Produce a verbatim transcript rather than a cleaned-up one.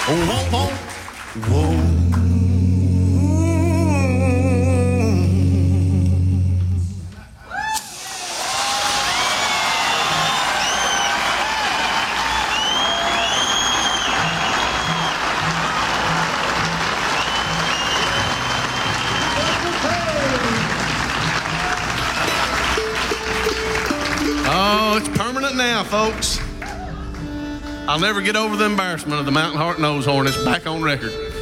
whoa, whoa, whoa. Oh, it's permanent now, folks. I'll never get over the embarrassment of the Mountain Heart Nose Horn. It's back on record.